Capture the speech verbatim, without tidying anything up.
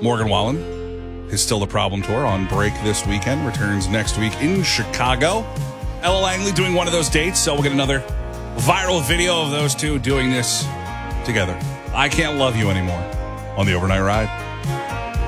Morgan Wallen is still the Problem Tour on break this weekend. Returns next week in Chicago. Ella Langley doing one of those dates, so we'll get another viral video of those two doing this together. I Can't Love You Anymore on the Overnight Ride.